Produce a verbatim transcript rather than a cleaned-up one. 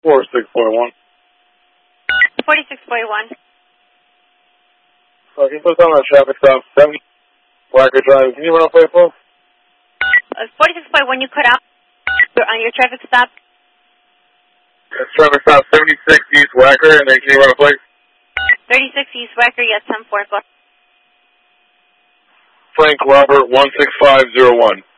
forty-six point one. forty-six point one. Uh, can you put us on a traffic stop? seven Wacker Drive. Can you run a plate, please? Uh, forty-six point one, you cut out on your traffic stop. That's traffic stop seventy-six East Wacker, and then can you run a plate? thirty-six East Wacker, yes, ten four. Frank Robert one six five zero one.